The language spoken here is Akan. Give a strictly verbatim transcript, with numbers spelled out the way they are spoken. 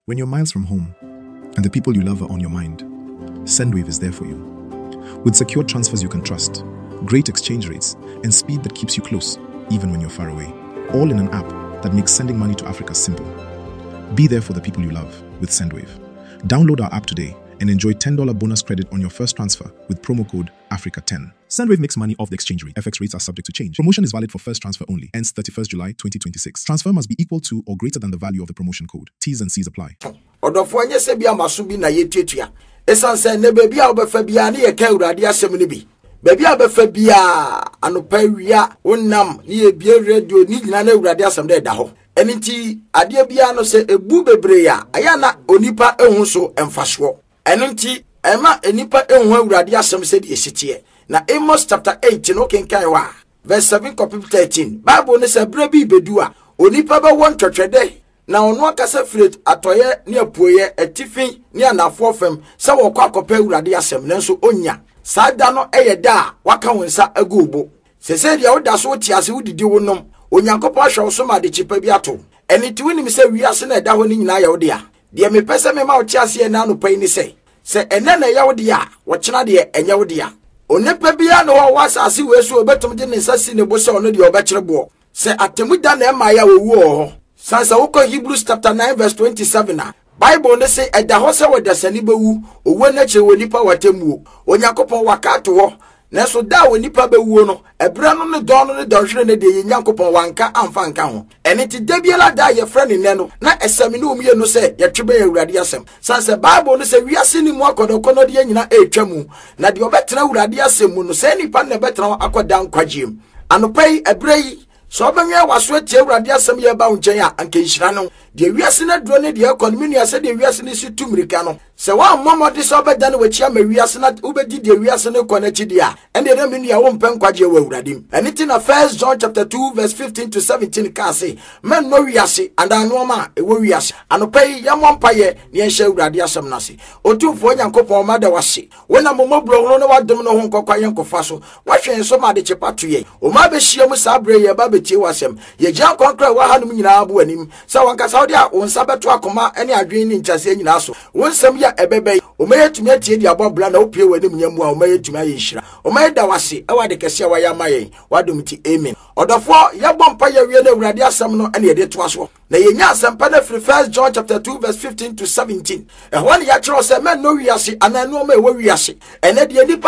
When you're miles from home and the people you love are on your mind, Sendwave is there for you. With secure transfers you can trust, great exchange rates, and speed that keeps you close, even when you're far away. All in an app that makes sending money to Africa simple. Be there for the people you love with Sendwave. Download our app today and enjoy ten dollars bonus credit on your first transfer with promo code Africa ten. Sendwave makes money off the exchange rate. F X rates are subject to change. Promotion is valid for first transfer only. Ends thirty-first July twenty twenty-six. Transfer must be equal to or greater than the value of the promotion code. T's and C's apply. Odofo anye se bia masubi na yetuatua. Esan se ne baby a obefa bia na ye ka urade asem ne bi. Baby a obefa bia anopa wia wonnam ne ye bia radio ni nyina na urade asem da da ho. Eniti ade bia no se ebu bebre ya aya na onipa ehun so emfaso. Eniti ema enipa ehun urade asem se de esitie. Na Amos chapter eight no kenkan wa verse seven to thirteen. Bible ne se bre bi bedu a onipa ba won twetwede na ono akasa filet atoye ne apuoye atifin ne anafo fam se wo kwa akopa urade asem nanso onya sada no eye da waka wonsa agubo sese dia woda so tiase wudidi wonom onyankopɔ ahwe so ma de chipa bi ato eni ti woni mi se wiase na da ho ni nyina ya wode a de me pese me ma wo tiase na no pai ni se se ene na ya wode a wo kyena de enya wode a onepa bia no wo wasase wesu obetum de ne nsasi ne bo se ono de obekere bo se atemu da na ema ya wowu ho sansa woko Hebrews chapter nine verse twenty-seven a Bible ne say eda ho se wodasani bewu owo na che wonipa watemu onyankopon wakato ho na so da wonipa bewu no ebra no ne don no ne dɔhwere ne de nyankopon wanka amfa nka ho ene ti dabiela da ye frɛ ne no na esami ne omie no se ye twebe awurade asɛm sansa Bible ne say wiase ni mu akodokono de nyina etwamu na de obetena awurade asɛm mu no se nipa ne betena akoda nkwagiem anopai ebrei so benye waso tie awurade asɛm ye ba nkyɛn a anka nhyira no de wiase na duro ne de economy no ase de wiase ne si tumirika no se wa mmomode so beda ne wachi ama wiase na ubedi de wiase ne kɔ na chidi a ende de me nua wo mpɛ nkwaje wa awurade anything na First John chapter two verse fifteen to seventeen ka say men no wiase and anoma e wo wiase anopai ya mompaye ne enhye awurade asɛm na se otumfo nyankopɔn ma da wase wona momobro no wadom no ho nkɔkwa yenkofa so wahwe nso ma de chepato ye o ma be hia mu sabre ye ba betie wasɛm ye gyan konkra wa hanum nyina abo anim sa wanka saudi a wonsa beto akoma ene adwen ni nkyase nyina so wonsam ya ebebe o ma yetumi atie di abobla na opie wanim nyamu a o ma yetumi ayeshira o ma da wase e wade kese wa ya mayen wadom ti amen odofo ya bompa ya wie na awurade asɛm no ene yede to aso na yenya asɛmpa na free First John chapter two verse fifteen to seventeen e ho ne ya kyerɛ sɛ men no wiase ananu ma e wo wiase ene de nipa